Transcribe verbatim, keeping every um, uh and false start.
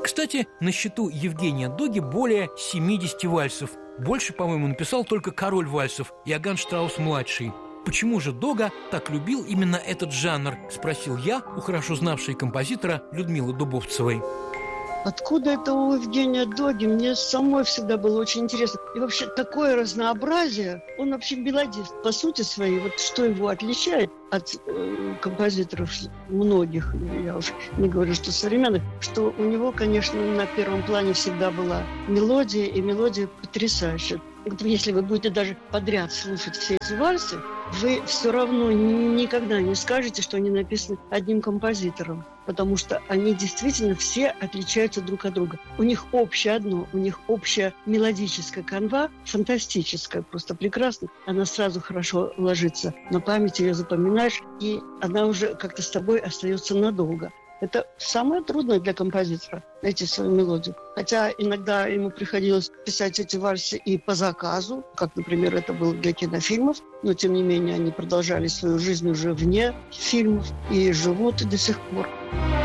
Кстати, на счету Евгения Доги более семидесяти вальсов. Больше, по-моему, написал только король вальсов Иоганн Штраус-младший. Почему же Дога так любил именно этот жанр, спросил я у хорошо знавшей композитора Людмилы Дубовцевой. Откуда это у Евгения Доги? Мне самой всегда было очень интересно. И вообще такое разнообразие. Он вообще мелодист по сути своей. Вот что его отличает от э, композиторов многих, я уж не говорю, что современных, что у него, конечно, на первом плане всегда была мелодия, и мелодия потрясающая. Если вы будете даже подряд слушать все эти вальсы, вы все равно никогда не скажете, что они написаны одним композитором, потому что они действительно все отличаются друг от друга. У них общее одно, у них общая мелодическая канва, фантастическая, просто прекрасно. Она сразу хорошо ложится на память, ее запоминаешь, и она уже как-то с тобой остается надолго. Это самое трудное для композитора – найти свою мелодию. Хотя иногда ему приходилось писать эти вальсы и по заказу, как, например, это было для кинофильмов, но, тем не менее, они продолжали свою жизнь уже вне фильмов и живут до сих пор.